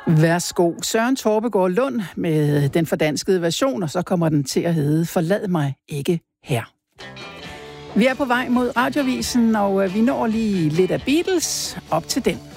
Værsgo, Søren Torpegaard Lund med den fordanskede version, og så kommer den til at hedde Forlad mig ikke her. Vi er på vej mod Radioavisen, og vi når lige lidt af Beatles op til den.